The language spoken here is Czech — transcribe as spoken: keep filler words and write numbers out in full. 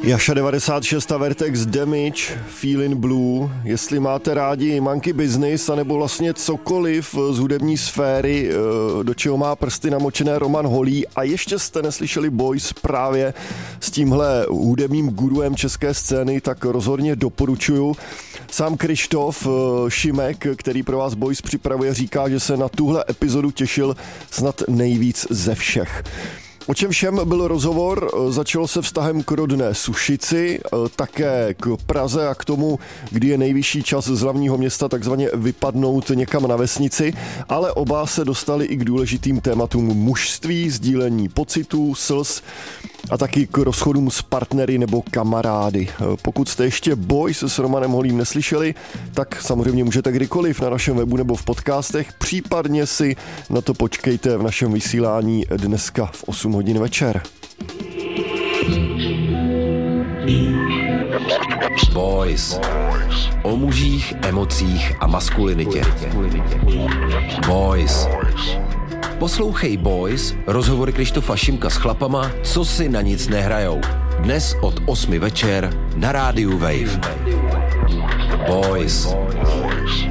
Jaša devadesát šest a Vertex Damage, Feelin' Blue. Jestli máte rádi Monkey Business anebo vlastně cokoliv z hudební sféry, do čeho má prsty namočené Roman Holý a ještě jste neslyšeli Boys právě s tímhle hudebním guruem české scény, tak rozhodně doporučuju. Sám Krištof Šimek, který pro vás Boys připravuje, říká, že se na tuhle epizodu těšil snad nejvíc ze všech. O čem všem byl rozhovor? Začalo se vztahem k rodné Sušici, také k Praze a k tomu, kdy je nejvyšší čas z hlavního města takzvaně vypadnout někam na vesnici, ale oba se dostali i k důležitým tématům mužství, sdílení pocitů, slz a taky k rozchodům s partnery nebo kamarády. Pokud jste ještě Boys s Romanem Holým neslyšeli, tak samozřejmě můžete kdykoliv na našem webu nebo v podcastech, případně si na to počkejte v našem vysílání dneska v osm hodin večer. Boys. O mužích, emocích a maskulinitě. Boys. Poslouchej Boys, rozhovory Krištofa Šimka s chlapama, co si na nic nehrajou. Dnes od osmi večer na rádiu Wave. Boys.